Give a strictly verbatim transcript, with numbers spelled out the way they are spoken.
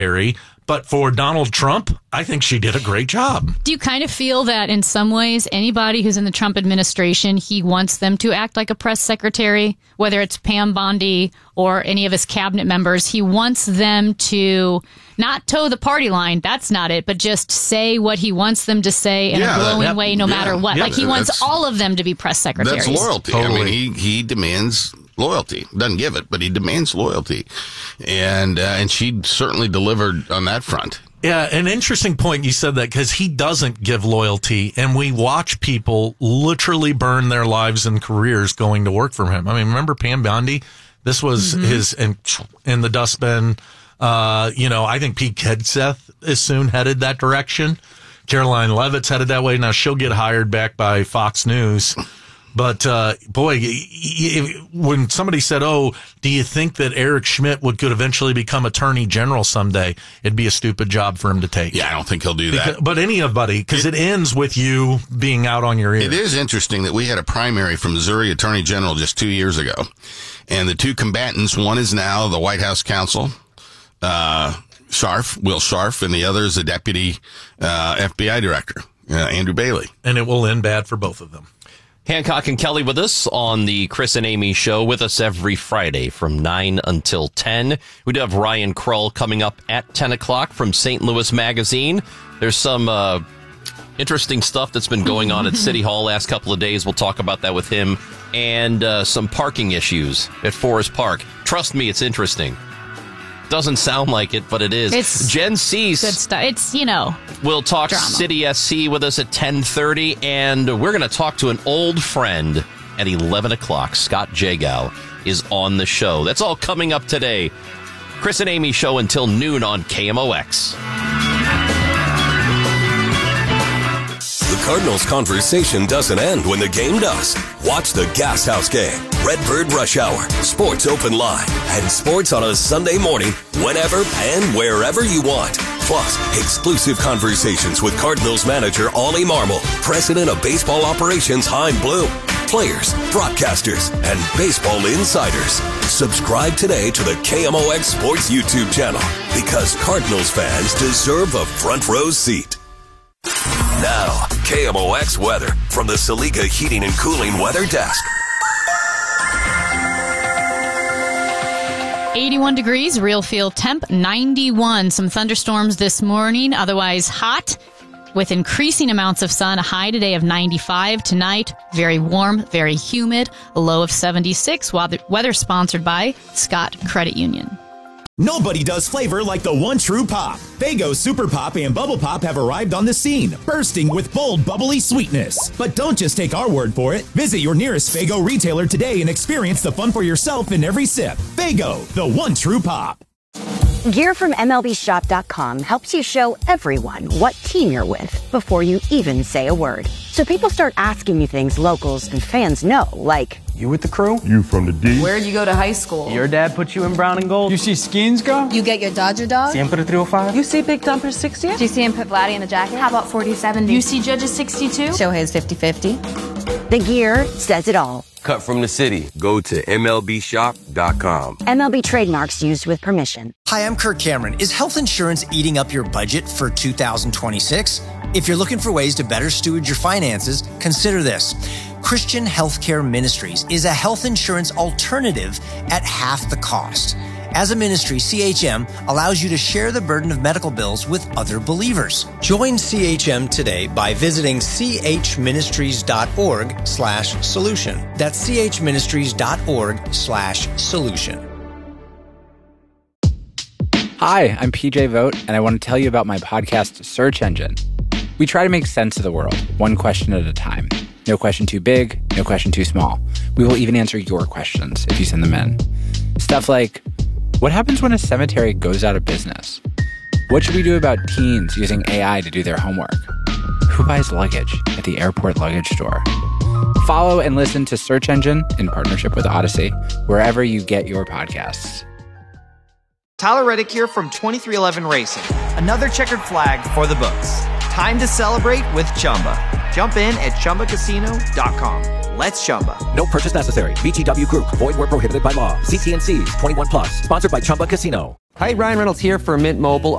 secretary. But for Donald Trump, I think she did a great job. Do you kind of feel that in some ways, anybody who's in the Trump administration, he wants them to act like a press secretary, whether it's Pam Bondi or any of his cabinet members? He wants them to not toe the party line. That's not it, but just say what he wants them to say in Yeah, a glowing that- way, no yeah, matter what. yeah, like he wants that's- all of them to be press secretaries. That's loyalty. Totally. I mean, he, he demands loyalty. Doesn't give it, but he demands loyalty. And, uh, and she certainly delivered on that front. Yeah, an interesting point you said that, because he doesn't give loyalty, and we watch people literally burn their lives and careers going to work for him. I mean, remember Pam Bondi? This was mm-hmm. his in, in the dustbin. Uh, you know, I think Pete Hegseth is soon headed that direction. Caroline Leavitt's headed that way. Now she'll get hired back by Fox News. But, uh, boy, when somebody said, oh, do you think that Eric Schmidt would could eventually become attorney general someday? It'd be a stupid job for him to take. Yeah, I don't think he'll do because, that. But anybody, because it, it ends with you being out on your ear. It is interesting that we had a primary for Missouri attorney general just two years ago. And the two combatants, one is now the White House counsel, uh, Scharf, Will Scharf, and the other is the deputy uh, F B I director, uh, Andrew Bailey. And it will end bad for both of them. Hancock and Kelly with us on the Chris and Amy show, with us every Friday from nine until ten. We do have Ryan Krull coming up at ten o'clock from Saint Louis Magazine. There's some uh, interesting stuff that's been going on at City Hall last couple of days. We'll talk about that with him. And uh, some parking issues at Forest Park. Trust me, it's interesting. Doesn't sound like it, but it is. It's Jen Cease. Good stuff. It's, you know, We'll talk drama. City S C with us at ten thirty, and we're going to talk to an old friend at eleven o'clock. Scott Jagow is on the show. That's all coming up today. Chris and Amy show until noon on K M O X. The Cardinals conversation doesn't end when the game does. Watch the Gas House Game, Redbird Rush Hour, Sports Open Line, and sports on a Sunday morning whenever and wherever you want. Plus, exclusive conversations with Cardinals manager Ollie Marmol, president of baseball operations Chaim Bloom, players, broadcasters, and baseball insiders. Subscribe today to the K M O X Sports YouTube channel, because Cardinals fans deserve a front row seat. Now, K M O X weather from the Saliga Heating and Cooling Weather Desk. eighty-one degrees, real feel temp, ninety-one. Some thunderstorms this morning, otherwise hot with increasing amounts of sun. A high today of ninety-five. Tonight, very warm, very humid, a low of seventy-six. Weather sponsored by Scott Credit Union. Nobody does flavor like the one true pop. Faygo Super Pop and Bubble Pop have arrived on the scene, bursting with bold, bubbly sweetness. But don't just take our word for it. Visit your nearest Faygo retailer today and experience the fun for yourself in every sip. Faygo, the one true pop. Gear from M L B Shop dot com helps you show everyone what team you're with before you even say a word. So people start asking you things locals and fans know, like, you with the crew? You from the D? Where'd you go to high school? Your dad put you in brown and gold? You see Skins go? You get your Dodger dog? Siempre three oh five? You see Big Dumper sixty? Do you see him put Vladdy in the jacket? How about forty seventy? You see Judge's sixty-two? Shohei's fifty fifty? The gear says it all. Cut from the city. Go to M L B Shop dot com. M L B trademarks used with permission. Hi, I'm Kirk Cameron. Is health insurance eating up your budget for two thousand twenty-six? If you're looking for ways to better steward your finances, consider this. Christian Healthcare Ministries is a health insurance alternative at half the cost. As a ministry, C H M allows you to share the burden of medical bills with other believers. Join C H M today by visiting chministries.org slash solution. That's chministries.org slash solution. Hi, I'm P J Vogt, and I want to tell you about my podcast, Search Engine. We try to make sense of the world, one question at a time. No question too big, no question too small. We will even answer your questions if you send them in. Stuff like, what happens when a cemetery goes out of business? What should we do about teens using A I to do their homework? Who buys luggage at the airport luggage store? Follow and listen to Search Engine in partnership with Odyssey, wherever you get your podcasts. Tyler Reddick here from twenty-three eleven Racing. Another checkered flag for the books. Time to celebrate with Chumba. Jump in at Chumba Casino dot com. Let's Chumba. No purchase necessary. V G W Group. Void where prohibited by law. See T N Cs. twenty-one plus. Sponsored by Chumba Casino. Hi, Ryan Reynolds here for Mint Mobile.